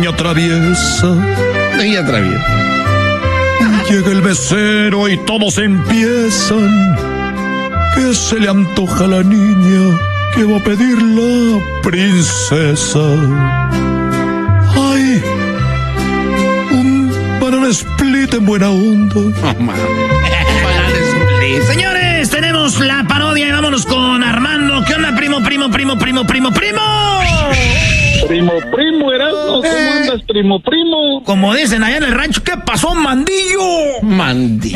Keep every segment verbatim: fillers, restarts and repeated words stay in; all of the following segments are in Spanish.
niña traviesa. Niña traviesa. Llega el mesero y todos empiezan. ¿Qué se le antoja a la niña que va a pedir la princesa? ¡Ay! Un banana split en buena onda. Oh, man. Banana split. Señores, tenemos la parodia y vámonos con Armando. ¿Qué onda, primo, primo, primo, primo, primo, primo? Primo, primo, Erasmo, ¿cómo Eh. andas, primo, primo? Como dicen allá en el rancho, ¿qué pasó, mandillo? Mandillo.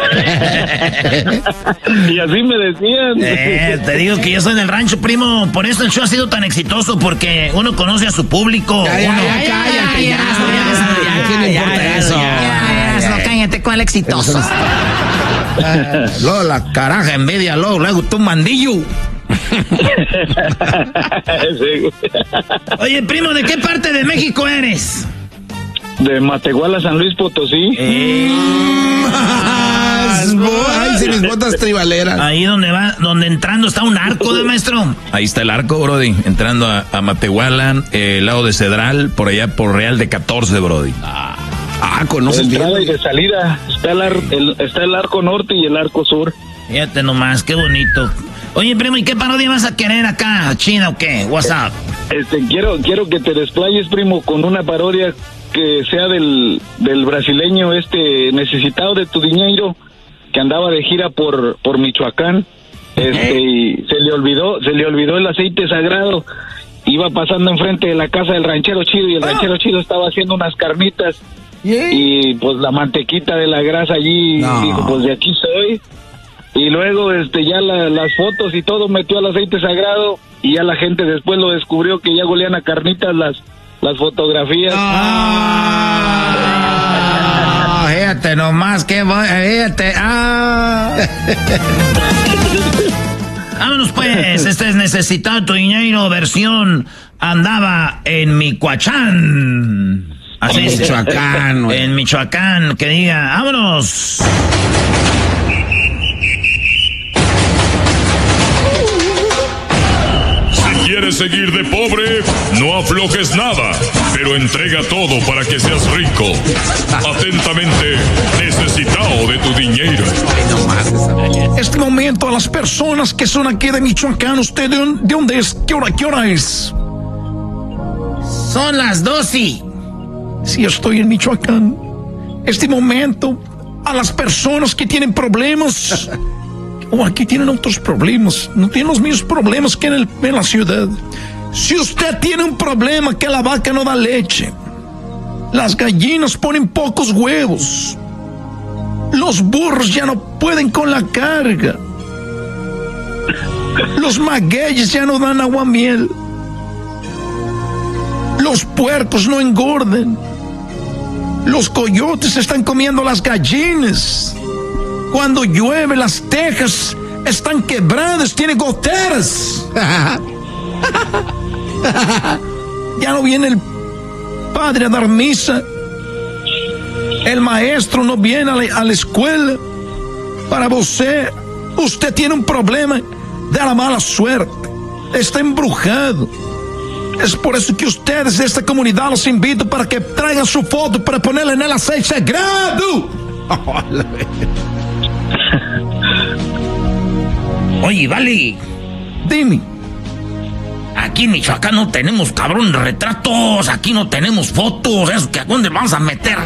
Y así me decían. Eh, te digo que yo soy del rancho, primo. Por eso el show ha sido tan exitoso, porque uno conoce a su público. Ya, ya, uno... ya, cállate, ya, ya, ya, ¿quién le importa eso? Ya, eso, cállate con el exitoso. Luego la caraja envidia, luego, luego tú, mandillo. Sí. Oye, primo, ¿de qué parte de México eres? De Matehuala, San Luis Potosí. Eh, Ay, si mis botas tribaleras. ahí donde va, donde entrando está un arco, ¿de maestro? Ahí está el arco, Brody, entrando a, a Matehuala, eh, el lado de Cedral, por allá por Real de catorce, Brody. Ah, conoces De entrada y bien. de salida. Está el, ar- el- está el arco norte y el arco sur. Fíjate nomás, qué bonito. Oye, primo, ¿y qué parodia vas a querer acá? ¿China o qué? What's up? Este, quiero, quiero que te desplayes, primo, con una parodia que sea del, del brasileño este necesitado de tu dinero, que andaba de gira por, por Michoacán. Este, y se le olvidó, se le olvidó el aceite sagrado. Iba pasando enfrente de la casa del ranchero chido y el ranchero chido estaba haciendo unas carnitas. Y pues la mantequita de la grasa allí, No. dijo, pues de aquí soy. Y luego este ya la- las fotos y todo metió al aceite sagrado y ya la gente después lo descubrió que ya golían a carnitas las, las fotografías. Ah, fíjate nomás, qué bo- fíjate. Ah. Vámonos pues, este es Necesitado tu dinero, versión andaba en Michoacán. Así En es. Michoacán, güey. En Michoacán, que diga, vámonos. Si quieres seguir de pobre, no aflojes nada, pero entrega todo para que seas rico. Atentamente, necesitado de tu dinero. Este momento a las personas que son aquí de Michoacán, ¿usted de, dónde- de dónde es? ¿Qué hora, qué hora es? Son las doce. Si estoy en Michoacán, este momento a las personas que tienen problemas, o aquí tienen otros problemas, no tienen los mismos problemas que en, el, en la ciudad. Si usted tiene un problema que la vaca no da leche, las gallinas ponen pocos huevos, los burros ya no pueden con la carga, los magueyes ya no dan aguamiel, los puercos no engordan, los coyotes están comiendo las gallinas, cuando llueve las tejas están quebradas, tiene goteras. Ya no viene el padre a dar misa, el maestro no viene a la, a la escuela. Para usted, usted tiene un problema de la mala suerte, está embrujado. Es por eso que ustedes de esta comunidad los invito para que traigan su foto para ponerla en el aceite sagrado. Oye, vale, Dime. aquí en Michoacán no tenemos, cabrón, retratos, aquí no tenemos fotos, eso que a dónde vamos a meter.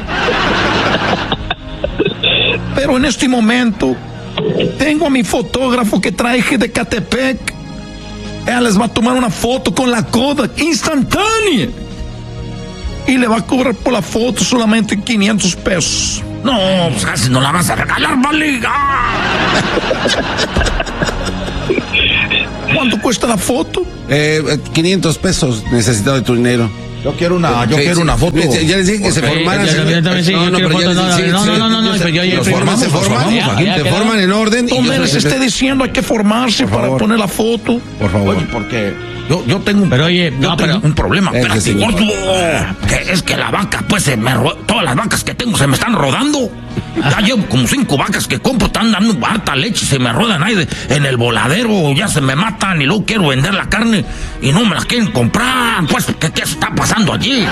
Pero en este momento tengo a mi fotógrafo que traje de Catepec. Él les va a tomar una foto con la Kodak instantánea y le va a cobrar por la foto solamente quinientos pesos. No, pues casi no la vas a regalar, vale. Ah. ¿Cuánto cuesta la foto? Eh, quinientos pesos, necesitado de tu dinero. Yo quiero una, yo Sí, quiero sí. una foto. Ya, ya les dije que se formaran. yo- yo también sí, yo quiero pero ya fotos, les- no, sí, no, sí, no, no, no, se- pero yo- yo- nos yo- formamos, se nos forman, formamos, aquí, ya, se ya forman en orden. y Donde yo les se- esté diciendo hay que formarse Por para favor. poner la foto. Por favor. Oye, porque Yo, yo tengo un, pero oye, yo no, tengo pero, un problema. es Espérate, gordo. Que es que la vaca, pues, se me ro- todas las vacas que tengo se me están rodando. Ya llevo como cinco vacas que compro, están dando harta leche, se me rodan ahí de, en el voladero, ya se me matan y luego quiero vender la carne y no me las quieren comprar. Pues, ¿qué, qué está pasando allí?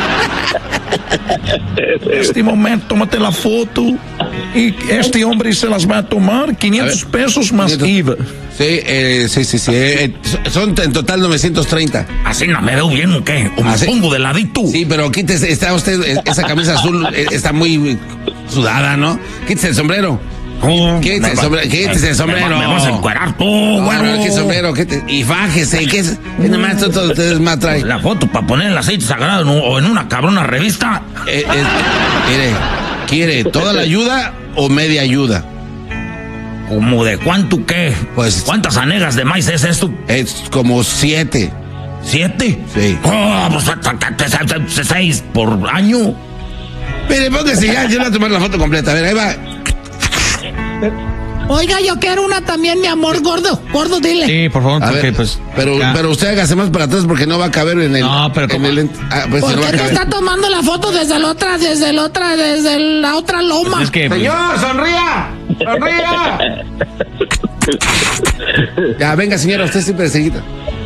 En este momento, tómate la foto y este hombre se las va a tomar quinientos pesos más I V A. Sí, eh, sí, sí, sí. Eh, son en total novecientos treinta. ¿Así no me veo bien o qué? ¿O me Así. pongo de ladito? Sí, pero quítese, está usted, esa camisa azul eh, está muy sudada, ¿no? Quítese el sombrero. Oh, Quítese el me- sombrero. Quítese el sombrero. Me, me vas a encuerar tú, No, güero. no, qué sombrero, quítese- y fájese, ¿qué es? ¿Qué nomás todo, todo ustedes más trae? La foto para poner el aceite sagrado en un- o en una cabrona revista. Eh, eh, mire, ¿quiere toda la ayuda o media ayuda? ¿Como de cuánto qué? Pues- ¿Cuántas anegas de maíz es esto? Es como siete. ¿Siete? Sí. Oh, pues seis por año. Mire, póngase ya, yo le voy a tomar la foto completa. A ver, ahí va. Oiga, yo quiero una también, mi amor, gordo. Gordo, dile. Sí, por favor, A porque ver, pues. pero, ya. pero usted hágase más para atrás porque no va a caber en el. No, pero en ¿cómo? el ent- ah, pues ¿Por no va qué a te caber. está tomando la foto desde la otra, desde la otra, desde la otra loma? Es que. pues, Señor, sonría, sonría. Ya, venga, señora, usted siempre de seguida.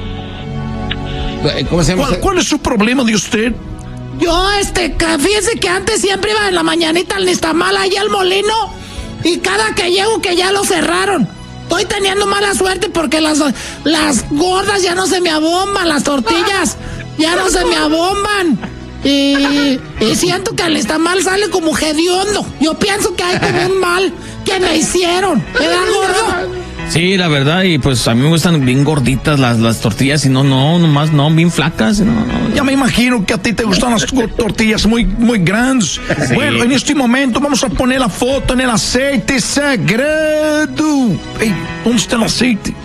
¿Cómo se llama? ¿Cuál, usted? cuál es su problema de usted? Yo, este, que fíjese que antes siempre iba en la mañanita al Nistamal allá al molino. Y cada que llego que ya lo cerraron. Estoy teniendo mala suerte porque las, las gordas ya no se me abomban, las tortillas ya no se me abomban. Y, y siento que el Nistamal sale como hediondo. Yo pienso que hay como un mal que me hicieron. ¿Verdad, gordo? Sí, la verdad, y pues a mí me gustan bien gorditas las, las tortillas, y no, no, nomás no, bien flacas, no, no. Ya me imagino que a ti te gustan las go- tortillas muy, muy grandes. Bueno, en este momento vamos a poner la foto en el aceite sagrado. Ey, ¿dónde está el aceite?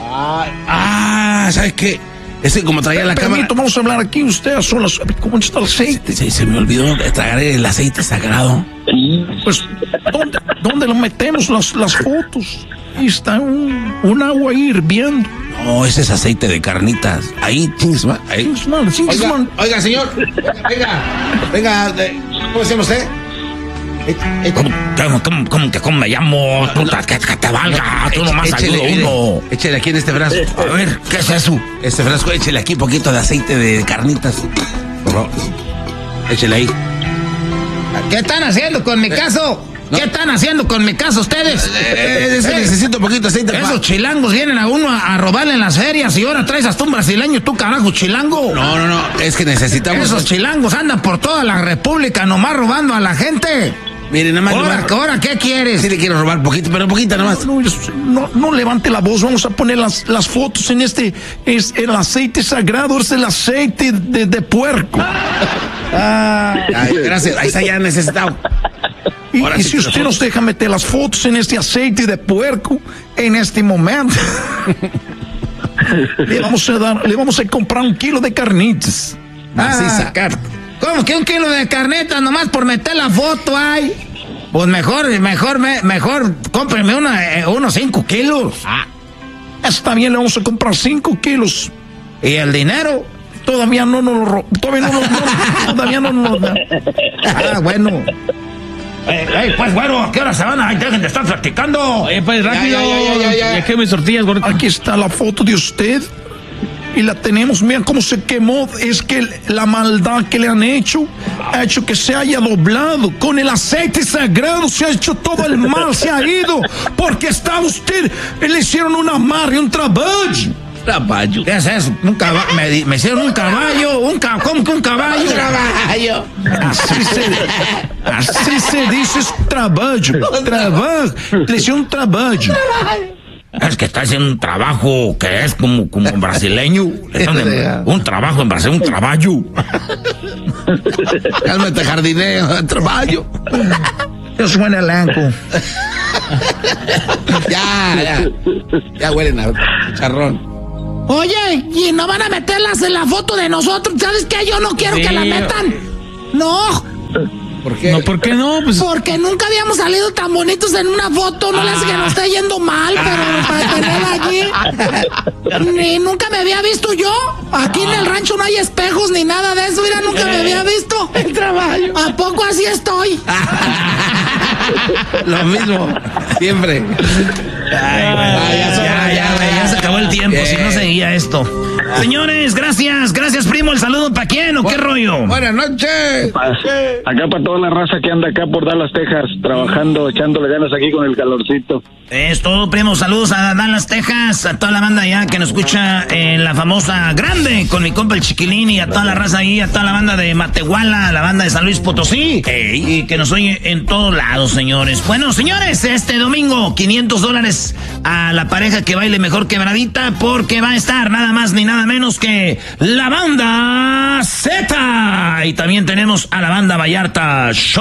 Ah, ¿sabes qué? Es que como traía la cámara. Permito, vamos a hablar aquí usted a solas. ¿Cómo está el aceite? Se, se me olvidó de traer el aceite sagrado. Pues, ¿dónde, dónde lo metemos las, las fotos? Ahí está un, un agua ahí hirviendo. No, ese es aceite de carnitas. Ahí, chingues, ma- ahí. Chingues, madre, chingues, Oiga, madre. oiga, señor. Venga, venga. de- ¿Cómo se llama usted? Eh, eh, ¿Cómo, cómo, cómo, cómo que cómo me llamo? Tú, que, que te valga, tú nomás échele, ayuda mire, uno. échele aquí en este frasco. A ver, ¿qué es eso? Este frasco, échele aquí un poquito de aceite de carnitas. Por favor. Échele ahí. ¿Qué están haciendo con mi caso? ¿Qué están haciendo con mi caso ustedes? Eh, ese necesito un poquito de aceite. Esos chilangos vienen a uno a, a robarle en las ferias y ahora traes hasta un brasileño, tú carajo, chilango. No, no, no, es que necesitamos. Esos chilangos andan por toda la república nomás robando a la gente. Mire, nada más. Ahora, nomás- ahora, ¿qué quieres? Sí le quiero robar poquito, pero poquita nomás. No, es- no, no levante la voz, vamos a poner las, las fotos en este, es el aceite sagrado, es el aceite de, de puerco. Ay, gracias, ahí está ya necesitado. Y, Ahora y sí si que usted las nos deja meter las fotos en este aceite de puerco, en este momento, le vamos a dar, le vamos a comprar un kilo de carnitas. Maciza. Ah, ¿cómo que un kilo de carnetas nomás por meter la foto ahí? Pues mejor, mejor, me- mejor, cómpreme una, eh, unos cinco kilos. Está bien, le vamos a comprar cinco kilos. ¿Y el dinero? Todavía no nos lo ro- todavía no, nos- no- todavía no nos lo- Ah, bueno. Eh, eh, pues bueno, ¿a qué hora se van? Ay, dejen de estar practicando. Oye, pues rápido, ya, ya, ya, ya, ya. que mis tortillas, gordo. Aquí está la foto de usted. Y la tenemos, miren cómo se quemó. Es que la maldad que le han hecho ha hecho que se haya doblado. Con el aceite sagrado se ha hecho todo el mal, se ha ido. Porque está usted, le hicieron un amarre, un trabajo. Traballo. ¿Qué es eso? Un caba- me, di- me hicieron un caballo, un ca- ¿cómo que un caballo? Traballo. Así se, así se dice es trabajo. Trabajo. Le hicieron un trabajo. Es que está haciendo un trabajo que es como, como brasileño. Están en- un trabajo en Brasil, un trabajo. Cálmate, jardinero. Traballo. Yo soy elenco. Ya, ya. Ya huelen a charrón. Oye, y no van a meterlas en la foto de nosotros. ¿Sabes qué? Yo no quiero Sí. que la metan. No. ¿Por qué? No, ¿por qué no? Pues Porque nunca habíamos salido tan bonitos en una foto. No les que nos esté yendo mal, pero para tenerla allí. Ni nunca me había visto yo. Aquí en el rancho no hay espejos ni nada de eso. Mira, nunca me había visto. El trabajo. ¿A poco así estoy? Lo mismo, siempre. Ay, güey. Ah, ya, ya, ya, güey, ya se acabó el tiempo, Bien. si no seguía esto. Señores, gracias, gracias, primo. ¿El saludo para quién o qué rollo? Buenas noches. Acá para toda la raza que anda acá por Dallas, Texas, trabajando, echándole ganas aquí con el calorcito. Es todo, primo. Saludos a Dallas, Texas, a toda la banda allá que nos escucha en la famosa Grande con mi compa el Chiquilín y a toda la raza ahí, a toda la banda de Matehuala, a la banda de San Luis Potosí. Y que nos oye en todos lados, señores. Bueno, señores, este domingo, quinientos dólares a la pareja que baile mejor quebradita porque va a estar nada más ni nada menos que la banda Z. Y también tenemos a la banda Vallarta Show.